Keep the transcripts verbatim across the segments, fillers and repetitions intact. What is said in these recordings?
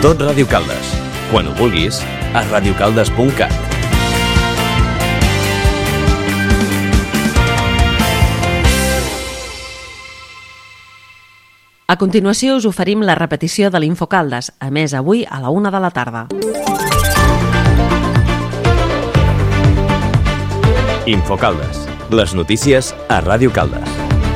Tot Ràdio Caldes. Quan ho vulguis, a radiocaldes punt cat. A continuació us oferim la repetició de l'Infocaldes, a més avui a la una de la tarda. Infocaldes. Les notícies a Ràdio Caldes.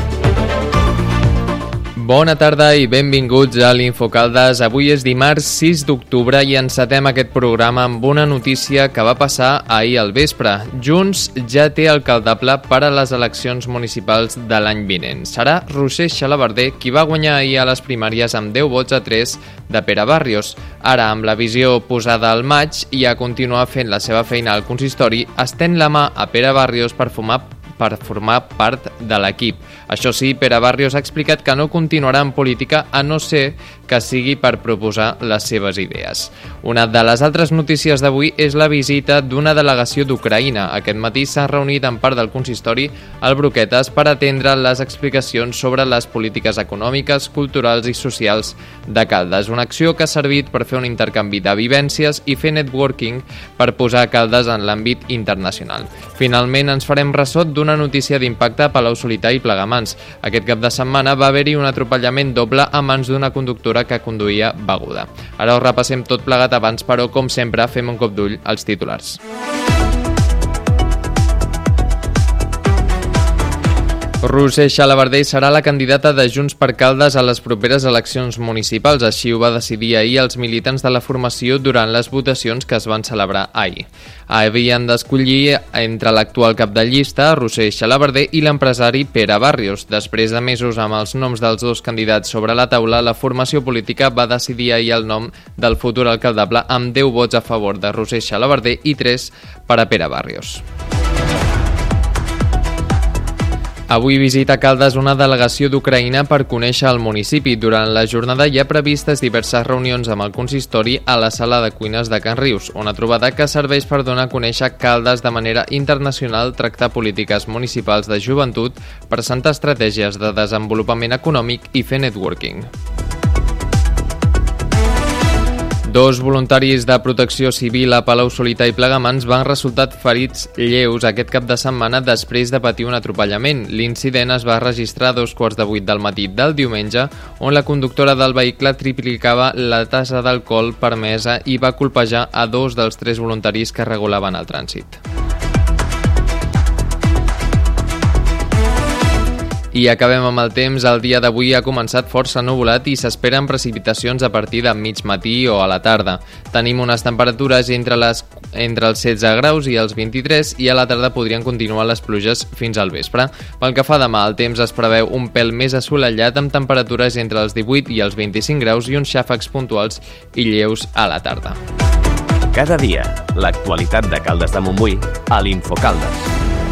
Bona tarda i benvinguts a l'Infocaldes. Avui és dimarts sis d'octubre i encetem aquest programa amb una notícia que va passar ahir al vespre. Junts ja té alcaldable per a les eleccions municipals de l'any vinent. Serà Roser Xalabarder qui va guanyar ahir a les primàries amb deu vots a tres de Pere Barrios. Ara, amb la visió posada al maig i a continuar fent la seva feina al consistori, estén la mà a Pere Barrios per formar per formar part de l'equip. Això sí, Pere Barrios ha explicat que no continuarà en política a no ser que sigui per proposar les seves idees. Una de les altres notícies d'avui és la visita d'una delegació d'Ucraïna. Aquest matí s'ha reunit en part del consistori al Broquetes per atendre les explicacions sobre les polítiques econòmiques, culturals i socials de Caldes. Una acció que ha servit per fer un intercanvi de vivències i fer networking per posar Caldes en l'àmbit internacional. Finalment ens farem ressò d'una una notícia d'impacte a Palau-solità i Plegamans. Aquest cap de setmana va haver-hi un atropellament doble a mans d'una conductora que conduïa beguda. Ara ho repassem tot plegat abans, però, com sempre, fem un cop d'ull als titulars. Roser Xalabarder serà la candidata de Junts per Caldes a les properes eleccions municipals. Així ho va decidir ahir els militants de la formació durant les votacions que es van celebrar ahir. Havien d'escollir entre l'actual cap de llista, Roser Xalabarder, i l'empresari Pere Barrios. Després de mesos amb els noms dels dos candidats sobre la taula, la formació política va decidir ahir el nom del futur alcaldable amb deu vots a favor de Roser Xalabarder i tres per a Pere Barrios. Avui visita Caldes una delegació d'Ucraïna per conèixer el municipi. Durant la jornada hi ha previstes diverses reunions amb el consistori a la sala de cuines de Can Rius, una trobada que serveix per donar a conèixer Caldes de manera internacional, tractar polítiques municipals de joventut, presentar estratègies de desenvolupament econòmic i fer networking. Dos voluntaris de protecció civil a Palau-solità i Plegamans van resultar ferits lleus aquest cap de setmana després de patir un atropellament. L'incident es va registrar a dos quarts de vuit del matí del diumenge, on la conductora del vehicle triplicava la tassa d'alcohol permesa i va colpejar a dos dels tres voluntaris que regulaven el trànsit. I acabem amb el temps. El dia d'avui ha començat força nuvolat i s'esperen precipitacions a partir de mig matí o a la tarda. Tenim unes temperatures entre, les, entre els setze graus i els vint-i-tres i a la tarda podrien continuar les pluges fins al vespre. Pel que fa demà, el temps es preveu un pèl més assolellat amb temperatures entre els divuit i els vint-i-cinc graus i uns xàfecs puntuals i lleus a la tarda. Cada dia, l'actualitat de Caldes de Montbui a l'Infocaldes.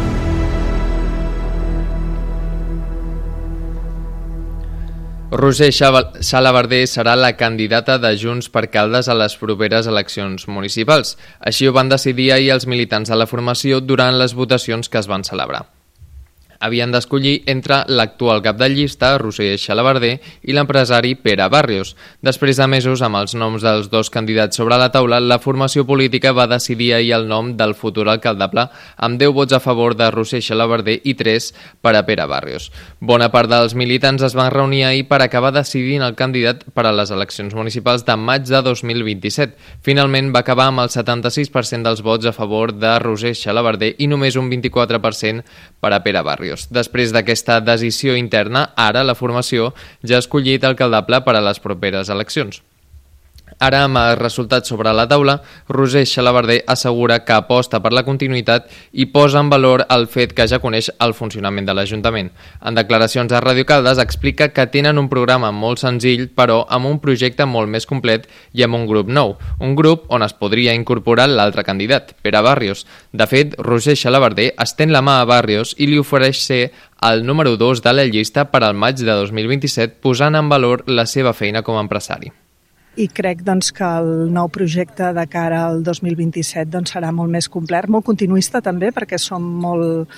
Roser Xalabarder serà la candidata de Junts per Caldes a les properes eleccions municipals. Així ho van decidir ahir els militants de la formació durant les votacions que es van celebrar. Havien d'escollir entre l'actual cap de llista, Roser Xalabarder, i l'empresari Pere Barrios. Després de mesos amb els noms dels dos candidats sobre la taula, la formació política va decidir ahir el nom del futur alcaldable amb deu vots a favor de Roser Xalabarder i tres per a Pere Barrios. Bona part dels militants es van reunir ahir per acabar decidint el candidat per a les eleccions municipals de maig de dos mil vint-i-set. Finalment va acabar amb el setanta-sis per cent dels vots a favor de Roser Xalabarder i només un vint-i-quatre per cent per a Pere Barrios. Després d'aquesta decisió interna, ara la formació ja ha escollit alcaldable per a les properes eleccions. Ara, amb els resultats sobre la taula, Roser Xalabarder assegura que aposta per la continuïtat i posa en valor el fet que ja coneix el funcionament de l'Ajuntament. En declaracions a Ràdio Caldes explica que tenen un programa molt senzill, però amb un projecte molt més complet i amb un grup nou. Un grup on es podria incorporar l'altre candidat, Pere Barrios. De fet, Roser Xalabarder estén la mà a Barrios i li ofereix ser el número dos de la llista per al maig de dos mil vint-i-set, posant en valor la seva feina com a empresari. I crec doncs, que el nou projecte de cara al dos mil vint-i-set doncs, serà molt més complet, molt continuista també, perquè som molt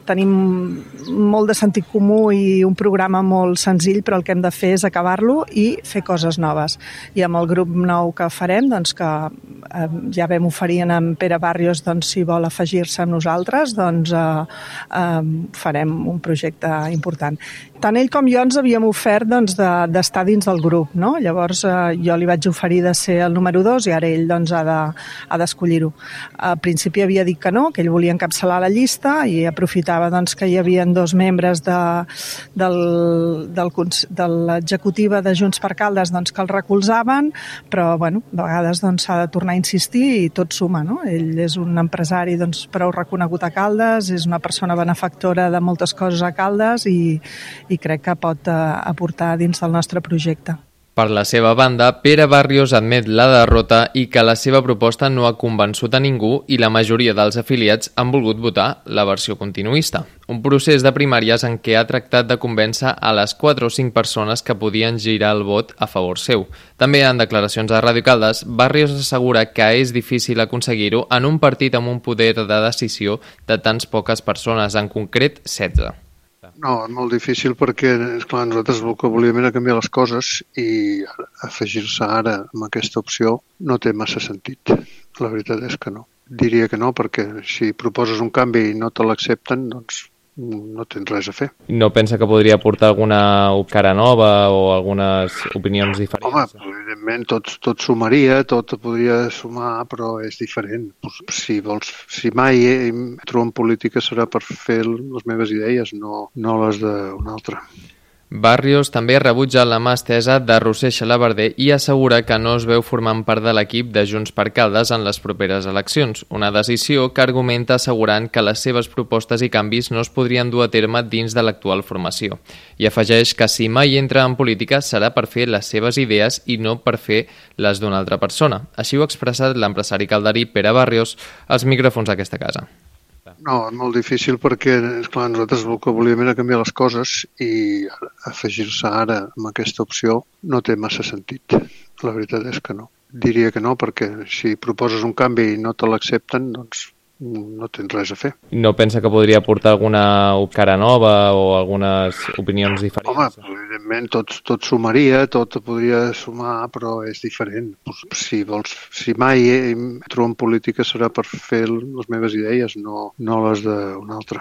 tenim molt de sentit comú i un programa molt senzill, però el que hem de fer és acabar-lo i fer coses noves. I amb el grup nou que farem, doncs que eh, ja vam oferir en Pere Barrios, doncs, si vol afegir-se amb nosaltres, doncs eh, eh, farem un projecte important. Tant ell com jo ens havíem ofert doncs, d'estar de, dins del grup, no? Llavors eh, jo li vaig oferir de ser el número dos i ara ell doncs, ha de, ha d'escollir-ho. Al principi havia dit que no, que ell volia encapçalar la llista i aprofitava doncs, que hi havia dos membres de, del, del, de l'executiva de Junts per Caldes doncs, que el recolzaven, però bueno, a vegades doncs, s'ha de tornar a insistir i tot suma. No? Ell és un empresari doncs, prou reconegut a Caldes, és una persona benefactora de moltes coses a Caldes i i crec que pot eh, aportar dins del nostre projecte. Per la seva banda, Pere Barrios admet la derrota i que la seva proposta no ha convençut a ningú i la majoria dels afiliats han volgut votar la versió continuista. Un procés de primàries en què ha tractat de convèncer a les quatre o cinc persones que podien girar el vot a favor seu. També en declaracions a Ràdio Caldes, Barrios assegura que és difícil aconseguir-ho en un partit amb un poder de decisió de tants poques persones, en concret setze. No, és molt difícil perquè, esclar, nosaltres el que volíem era canviar les coses i afegir-se ara amb aquesta opció no té massa sentit. La veritat és que no. Diria que no, perquè si proposes un canvi i no te l'accepten, doncs no tens res a fer. No pensa que podria aportar alguna cara nova o algunes opinions diferents? Home, evidentment tot, tot sumaria, tot podria sumar, però és diferent. Si vols, si mai entro en política serà per fer les meves idees, no, no les d'un altre. Barrios també rebutja la mà estesa de Roser Xalabarder i assegura que no es veu formant part de l'equip de Junts per Caldes en les properes eleccions, una decisió que argumenta assegurant que les seves propostes i canvis no es podrien dur a terme dins de l'actual formació. I afegeix que si mai entra en política serà per fer les seves idees i no per fer les d'una altra persona. Així ho ha expressat l'empresari calderí Pere Barrios als micròfons d'aquesta casa. No, és molt difícil perquè, esclar, nosaltres el que volíem era canviar les coses i afegir-se ara amb aquesta opció no té massa sentit. La veritat és que no. Diria que no, perquè si proposes un canvi i no te l'accepten, doncs no tens res a fer. No pensa que podria aportar alguna cara nova o algunes opinions diferents? Home, evidentment tot, tot sumaria, tot podria sumar, però és diferent. Si vols, si mai entro en política serà per fer les meves idees, no, no les d'un altre.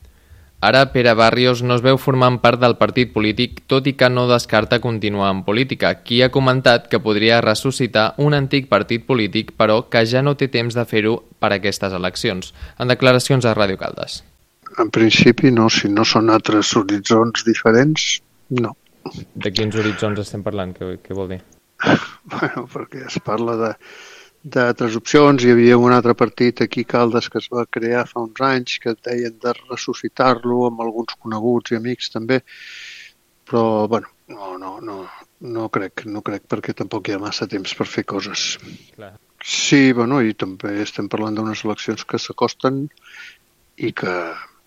Ara, Pere Barrios no es veu formant part del partit polític, tot i que no descarta continuar en política. Qui ha comentat que podria ressuscitar un antic partit polític, però que ja no té temps de fer-ho per aquestes eleccions. En declaracions a Ràdio Caldes. En principi no, si no són altres horitzons diferents, no. De quins horitzons estem parlant? Què, què vol dir? Bueno, perquè es parla de d'altres opcions. Hi havia un altre partit aquí a Caldes que es va crear fa uns anys que deien de ressuscitar-lo amb alguns coneguts i amics també, però bueno, no, no, no, no crec, no crec perquè tampoc hi ha massa temps per fer coses. Clar. Sí, bueno, i també estem parlant d'unes eleccions que s'acosten i que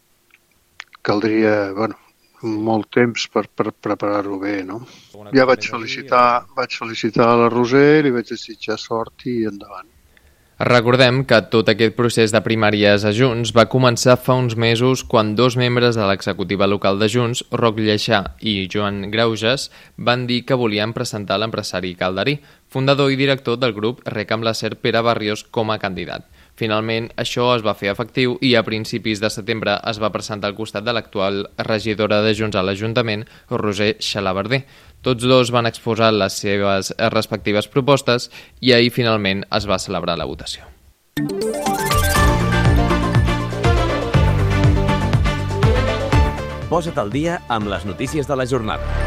caldria, bueno, molt temps per, per preparar-ho bé, no? Ja vaig felicitar, vaig felicitar a la Roser, li vaig desitjar sort i endavant. Recordem que tot aquest procés de primàries a Junts va començar fa uns mesos quan dos membres de l'executiva local de Junts, Roc Lleixà i Joan Grauges, van dir que volien presentar l'empresari calderí, fundador i director del grup Rec amb l'Acer Pere Barrios com a candidat. Finalment, això es va fer efectiu i a principis de setembre es va presentar al costat de l'actual regidora de Junts a l'Ajuntament, Roser Xalabarder. Tots dos van exposar les seves respectives propostes i ahir finalment es va celebrar la votació. Posa't al dia amb les notícies de la jornada.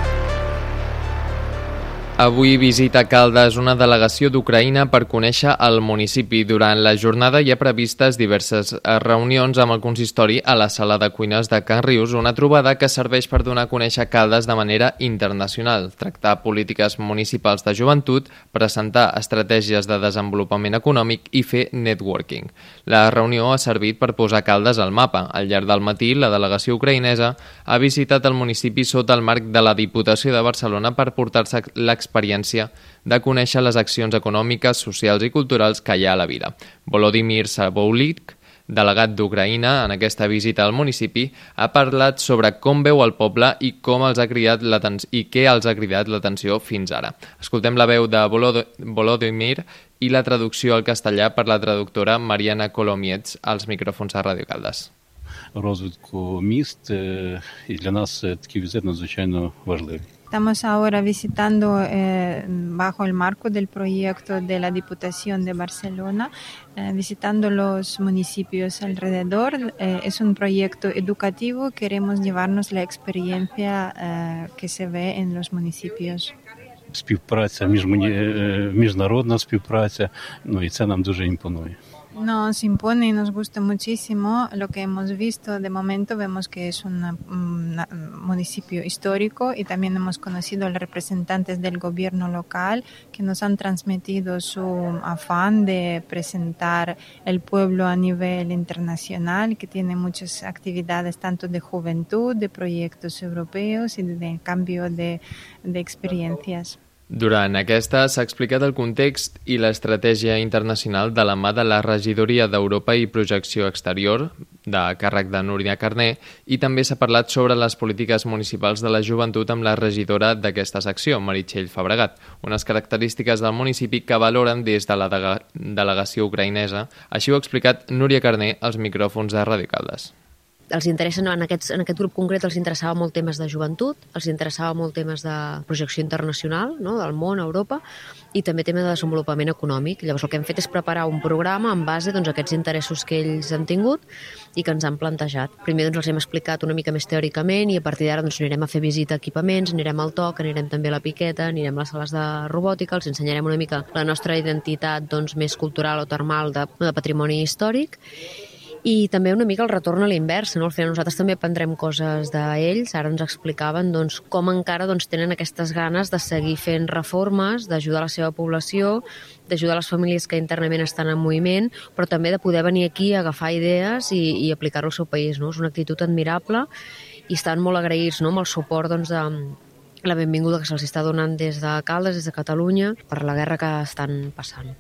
Avui visita Caldes una delegació d'Ucraïna per conèixer el municipi. Durant la jornada hi ha previstes diverses reunions amb el consistori a la sala de cuines de Can Rius, una trobada que serveix per donar a conèixer Caldes de manera internacional, tractar polítiques municipals de joventut, presentar estratègies de desenvolupament econòmic i fer networking. La reunió ha servit per posar Caldes al mapa. Al llarg del matí, la delegació ucraïnesa ha visitat el municipi sota el marc de la Diputació de Barcelona per portar-se l'experiència experiència de conèixer les accions econòmiques, socials i culturals que hi ha a la vida. Volodymyr Saboulik, delegat d'Ucraïna en aquesta visita al municipi, ha parlat sobre com veu el poble i com els ha cridat i què els ha cridat l'atenció fins ara. Escoltem la veu de Volodymyr i la traducció al castellà per la traductora Mariana Kolomiec als micròfons de Ràdio Caldes. Розвитку міст, і для нас такий візит надзвичайно важливий. Estamos ahora visitando eh, bajo el marco del proyecto de la Diputación de Barcelona, eh, visitando los municipios alrededor. Eh, es un proyecto educativo, queremos llevarnos la experiencia eh, que se ve en los municipios. Співпраця, міжнародна співпраця, ну і це нам дуже імпонує. Nos impone y nos gusta muchísimo lo que hemos visto. De momento vemos que es un municipio histórico y también hemos conocido a los representantes del gobierno local que nos han transmitido su afán de presentar el pueblo a nivel internacional, que tiene muchas actividades tanto de juventud, de proyectos europeos y de cambio de, de experiencias. Durant aquesta s'ha explicat el context i l'estratègia internacional de la mà de la Regidoria d'Europa i Projecció Exterior, de càrrec de Núria Carné, i també s'ha parlat sobre les polítiques municipals de la joventut amb la regidora d'aquesta secció, Meritxell Fabregat, unes característiques del municipi que valoren des de la delegació ucraïnesa. Així ho ha explicat Núria Carné als micròfons de Ràdio Caldes. Els interessa, no, en, aquests, en aquest grup concret els interessava molt temes de joventut, els interessava molt temes de projecció internacional, no, del món, Europa, i també temes de desenvolupament econòmic. Llavors el que hem fet és preparar un programa en base doncs, a aquests interessos que ells han tingut i que ens han plantejat. Primer doncs, els hem explicat una mica més teòricament i a partir d'ara doncs, anirem a fer visita a equipaments, anirem al Toc, anirem també a la Piqueta, anirem a les sales de robòtica, els ensenyarem una mica la nostra identitat doncs, més cultural o termal de, de patrimoni històric. I també una mica el retorn a l'inversa, no? Al final nosaltres també aprendrem coses d'ells, ara ens explicaven doncs, com encara doncs, tenen aquestes ganes de seguir fent reformes, d'ajudar la seva població, d'ajudar les famílies que internament estan en moviment, però també de poder venir aquí a agafar idees i, i aplicar-ho al seu país. No? És una actitud admirable i estan molt agraïts, no? Amb el suport doncs, de la benvinguda que se'ls està donant des de Caldes, des de Catalunya, per la guerra que estan passant.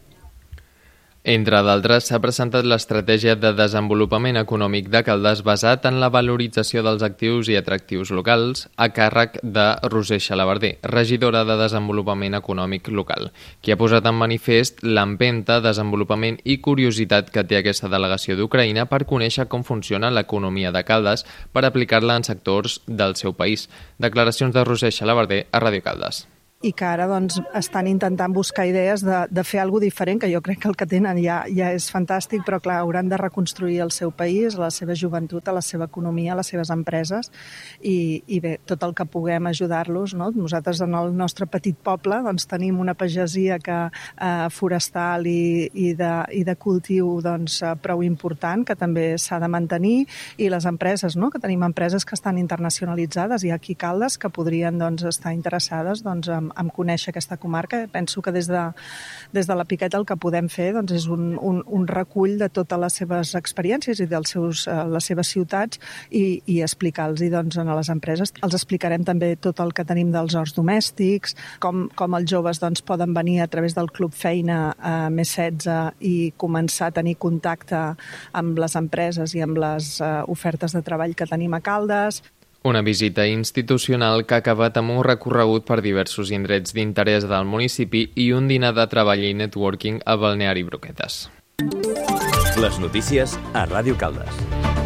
Entre d'altres, s'ha presentat l'estratègia de desenvolupament econòmic de Caldes basat en la valorització dels actius i atractius locals a càrrec de Roser Xalabarder, regidora de Desenvolupament Econòmic Local, qui ha posat en manifest l'empenta, desenvolupament i curiositat que té aquesta delegació d'Ucraïna per conèixer com funciona l'economia de Caldes per aplicar-la en sectors del seu país. Declaracions de Roser Xalabarder a Ràdio Caldes. I que ara doncs, estan intentant buscar idees de, de fer alguna diferent, que jo crec que el que tenen ja, ja és fantàstic, però clar, hauran de reconstruir el seu país, la seva joventut, la seva economia, les seves empreses, i, i bé, tot el que puguem ajudar-los. No? Nosaltres en el nostre petit poble doncs, tenim una pagesia que, eh, forestal i, i, de, i de cultiu doncs, prou important, que també s'ha de mantenir, i les empreses, no? Que tenim empreses que estan internacionalitzades, i aquí Caldes, que podrien doncs, estar interessades doncs, en en conèixer aquesta comarca. Penso que des de, des de la Piqueta el que podem fer doncs, és un, un, un recull de totes les seves experiències i de les seves ciutats i, i explicar-los doncs, a les empreses. Els explicarem també tot el que tenim dels horts domèstics, com, com els joves doncs, poden venir a través del Club Feina a més setze i començar a tenir contacte amb les empreses i amb les uh, ofertes de treball que tenim a Caldes. Una visita institucional que ha acabat amb un recorregut per diversos indrets d'interès del municipi i un dinar de treball i networking a Balneari Broquetes. Les notícies a Ràdio Caldes.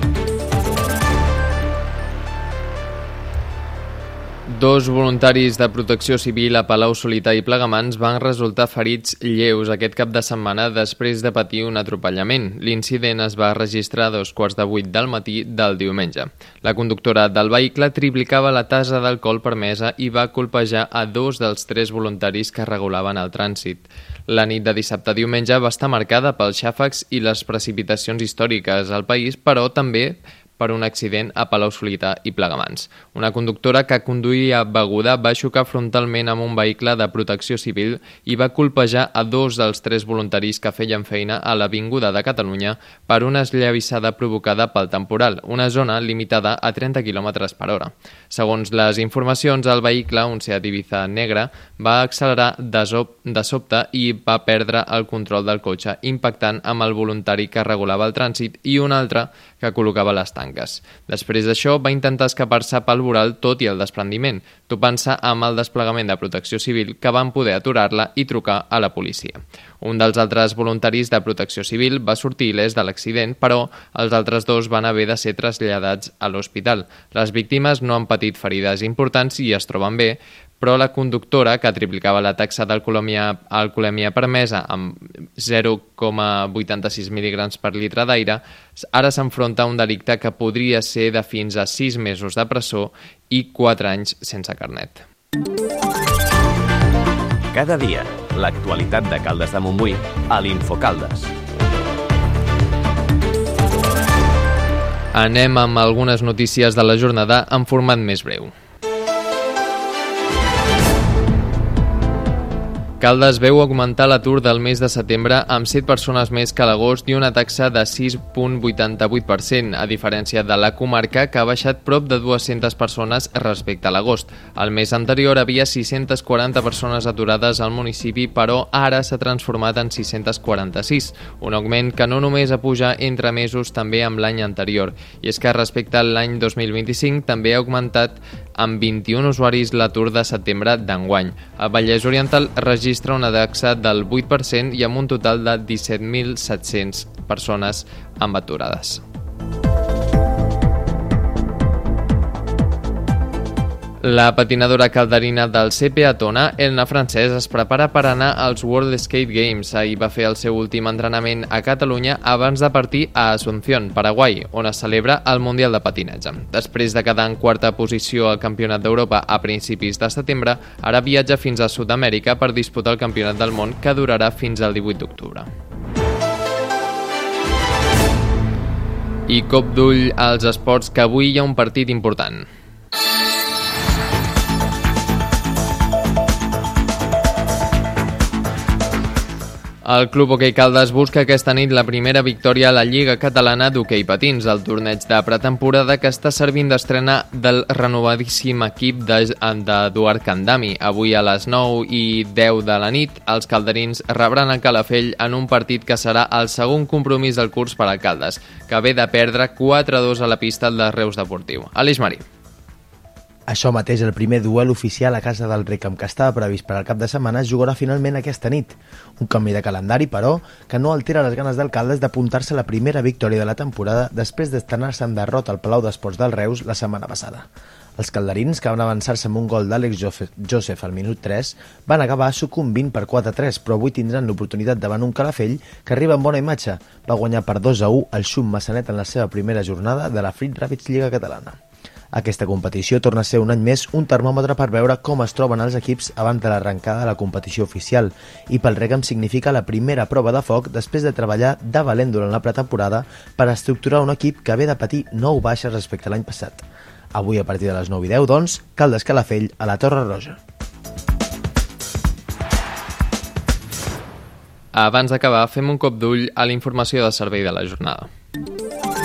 Dos voluntaris de protecció civil a Palau-solità i Plegamans van resultar ferits lleus aquest cap de setmana després de patir un atropellament. L'incident es va registrar a dos quarts de vuit del matí del diumenge. La conductora del vehicle triplicava la tasa d'alcohol permesa i va colpejar a dos dels tres voluntaris que regulaven el trànsit. La nit de dissabte a diumenge va estar marcada pels xàfecs i les precipitacions històriques al país, però també per un accident a Palau-solità i Plegamans. Una conductora que conduïa beguda va xocar frontalment amb un vehicle de protecció civil i va colpejar a dos dels tres voluntaris que feien feina a l'Avinguda de Catalunya per una esllavissada provocada pel temporal, una zona limitada a trenta quilòmetres per hora. Segons les informacions, el vehicle, un Seat Ibiza negre, va accelerar de, de sobte i va perdre el control del cotxe, impactant amb el voluntari que regulava el trànsit i un altre que col·locava les tanques. Després d'això, va intentar escapar-se pel voral tot i el desprendiment, topant-se amb el desplegament de protecció civil que van poder aturar-la i trucar a la policia. Un dels altres voluntaris de protecció civil va sortir il·lès de l'accident, però els altres dos van haver de ser traslladats a l'hospital. Les víctimes no han patit ferides importants i es troben bé, però la conductora, que triplicava la taxa d'alcoholèmia permesa amb zero coma vuitanta-sis mil·ligrams per litre d'aire, ara s'enfronta a un delicte que podria ser de fins a sis mesos de presó i quatre anys sense carnet. Cada dia, l'actualitat de Caldes de Montbui a l'Infocaldes. Anem amb algunes notícies de la jornada en format més breu. Caldes veu augmentar l'atur del mes de setembre amb set persones més que a l'agost i una taxa de sis coma vuitanta-vuit per cent, a diferència de la comarca, que ha baixat prop de dues-centes persones respecte a l'agost. El mes anterior havia sis-centes quaranta persones aturades al municipi, però ara s'ha transformat en sis-centes quaranta-sis, un augment que no només puja entre mesos també amb l'any anterior. I és que respecte a l'any dos mil vint-i-cinc també ha augmentat amb vint-i-un usuaris l'atur de setembre d'enguany. A Vallès Oriental registra una taxa del vuit per cent i amb un total de disset mil set-cents persones amb aturades. La patinadora calderina del C P A Tona, Elna Francès, es prepara per anar als World Skate Games. Ahir va fer el seu últim entrenament a Catalunya abans de partir a Asunción, Paraguai, on es celebra el Mundial de Patinatge. Després de quedar en quarta posició al Campionat d'Europa a principis de setembre, ara viatja fins a Sud-amèrica per disputar el Campionat del Món, que durarà fins al divuit d'octubre. I cop d'ull als esports, que avui hi ha un partit important. El Club Hoquei Caldes busca aquesta nit la primera victòria a la Lliga Catalana d'Hoquei Patins, el torneig de pretemporada que està servint d'estrena del renovadíssim equip d'Eduard Candami. Avui a les nou i deu de la nit, els calderins rebran el Calafell en un partit que serà el segon compromís del curs per al Caldes, que ve de perdre quatre a dos a la pista de Reus Deportiu. Aleix Marí. Això mateix, el primer duel oficial a casa del Ricam, que estava previst per al cap de setmana, es jugarà finalment aquesta nit. Un canvi de calendari, però, que no altera les ganes del Caldes d'apuntar-se a la primera victòria de la temporada després d'estrenar-se en derrota al Palau d'Esports del Reus la setmana passada. Els calderins, que van avançar-se amb un gol d'Àlex Joseph al minut tres, van acabar sucumbint per quatre a tres, però avui tindran l'oportunitat davant un Calafell que arriba amb bona imatge. Va guanyar per dos a u el Xum Massanet en la seva primera jornada de la Frit Ràpids Lliga Catalana. Aquesta competició torna a ser un any més un termòmetre per veure com es troben els equips abans de l'arrencada de la competició oficial, i pel Ricam significa la primera prova de foc després de treballar de valent durant la pretemporada per estructurar un equip que ve de patir nou baixes respecte a l'any passat. Avui a partir de les nou i deu, doncs, Caldes Calafell a la Torre Roja. Abans d'acabar, fem un cop d'ull a la informació del servei de la jornada.